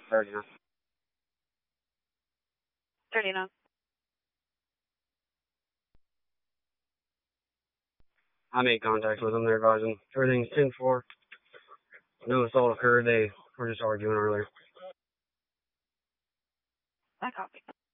39. 39. I made contact with them. They're advising everything's 10-4. No assault occurred. They were just arguing earlier. I copy.